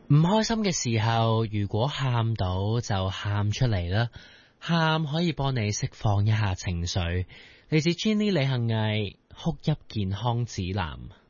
唔開心嘅時候，如果喊到就喊出嚟啦，喊可以幫你釋放一下情緒。嚟自 Jenny 李幸毅哭泣健康指南。